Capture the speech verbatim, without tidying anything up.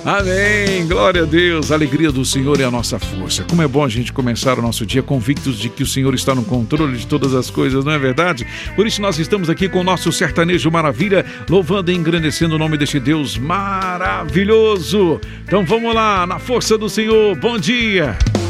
Amém, glória a Deus, a alegria do Senhor é a nossa força. Como é bom a gente começar o nosso dia convictos de que o Senhor está no controle de todas as coisas, não é verdade? Por isso nós estamos aqui com o nosso sertanejo maravilha, louvando e engrandecendo o nome deste Deus maravilhoso. Então vamos lá, na força do Senhor, bom dia!